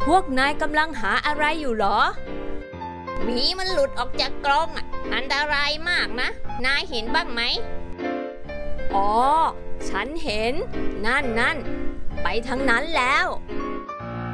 วกนายกำลังหาอะไรอยู่เหรอหมีมันหลุดออกจากกรงอ่ะอันตรายมากนะนายเห็นบ้างไหมอ๋อฉันเห็นนั่นไปทางนั้นแล้ว